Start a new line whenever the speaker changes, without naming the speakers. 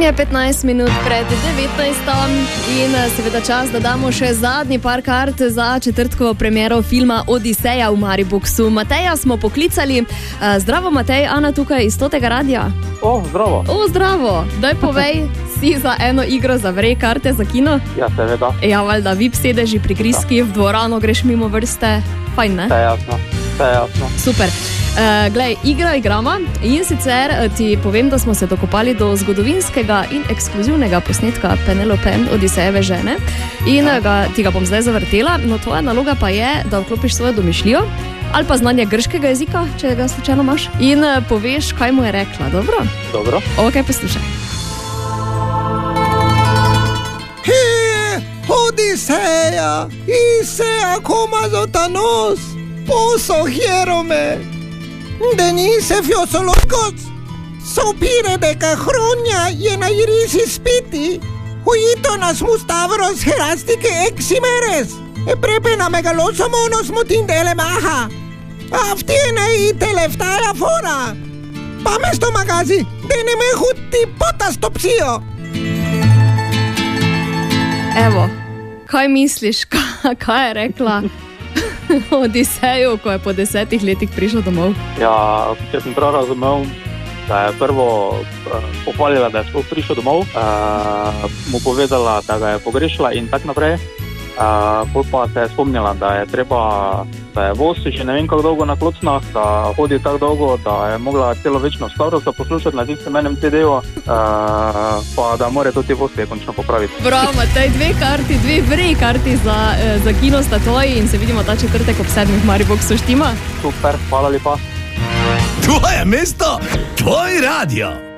Je 15 minut pred 19. in seveda čas, da damo še zadnji par kart za četrtkovo premiero filma Odiseja v Mariboku. Mateja smo poklicali. Zdravo, Matej, Ana tukaj iz Totega radia.
Zdravo.
Zdravo. Daj povej, si za eno igro zavrej karte za kino?
Ja, seveda.
Ja, valjda, VIP sedeži pri Griski, v dvorano greš mimo vrste. Fajn, ne?
Vse jasno.
Super. Glej, igramo in sicer ti povem, da smo se dokopali do zgodovinskega in ekskluzivnega posnetka Penelope Odisejeve žene in ti ga bom zdaj zavrtela, no tvoja naloga pa je, da vklopiš svojo domišljijo ali pa znanje grškega jezika, če ga slučajno imaš, in poveš, kaj mu je rekla, dobro?
Dobro.
Ok, poslušaj.
Odiseja, Isea komazotanos, poso hierome. Denise Fiosoloskos, sopire de cahronia iena irisi spiti, huitonas mustavros herastike eximeres, e prepena megalosomonos mutindele maha, aftiene i teleftaja fora, pamesto magazi, deneme hutti potastopsio.
Evo, kaj misliš, kaj je rekla Odiseju, ko je po 10 letih prišel domov?
Ja, če sem prav razumel, da je prvo pohvalila, da je sploh prišel domov, mu povedala, da ga je pogrešala in tak naprej. Pol pa se je spomnila, da je treba, da je voz že ne vem kako dolgo na klocnah, da hodi tako dolgo, da je mogla celo večno Stavrosa poslušati na tistem enem CD-u, pa da mora tudi voz končno popraviti.
Bravo, Matej, dve vrej karti za kino sta tvoji in se vidimo ta četrtek ob 7 v Mariboku, štima?
Super, hvala lepa.
Tvoje mesto, tvoj radio.